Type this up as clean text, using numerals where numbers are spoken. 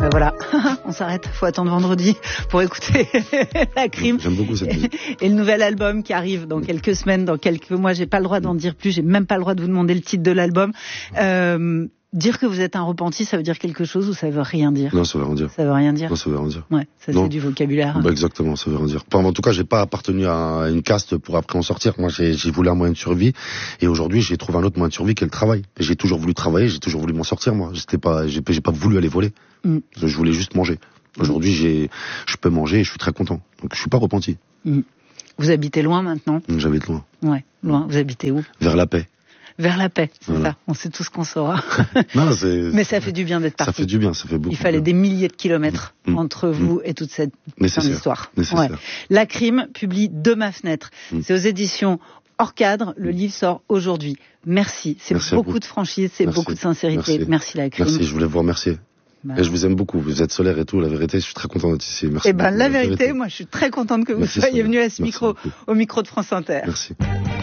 Ben voilà, on s'arrête, faut attendre vendredi pour écouter La Crime. J'aime beaucoup cette musique. Et le nouvel album qui arrive dans quelques semaines, dans quelques mois, j'ai pas le droit d'en dire plus, j'ai même pas le droit de vous demander le titre de l'album. Dire que vous êtes un repenti, ça veut dire quelque chose ou ça veut rien dire? Non, ça veut rien dire. Ça veut rien dire. Non, ça veut rien dire. Ouais, ça c'est du vocabulaire. Bah exactement, ça veut rien dire. Enfin, en tout cas, j'ai pas appartenu à une caste pour après en sortir. Moi, j'ai voulu un moyen de survie et aujourd'hui, j'ai trouvé un autre moyen de survie qui est le travail. Et j'ai toujours voulu travailler, j'ai toujours voulu m'en sortir. Moi, j'ai pas voulu aller voler. Je voulais juste manger. Aujourd'hui, je peux manger et je suis très content. Donc, je suis pas repenti. Vous habitez loin maintenant? J'habite loin. Ouais, loin. Vous habitez où? Vers la paix. Vers la paix, c'est voilà. ça. On sait tout ce qu'on saura. Non, mais ça fait du bien d'être parti. Ça fait du bien, ça fait beaucoup. Il fallait des milliers de kilomètres entre vous et toute cette histoire. Ouais. La Crime publie De ma fenêtre. C'est aux éditions Hors Cadre. Le livre sort aujourd'hui. Merci. C'est beaucoup de franchise, c'est beaucoup de sincérité. Merci La Crime. Merci, je voulais vous remercier. Et je vous aime beaucoup, vous êtes solaire et tout, la vérité, je suis très content d'être ici. Merci. La vérité, moi je suis très contente que vous soyez venu à ce micro, au micro de France Inter. Merci.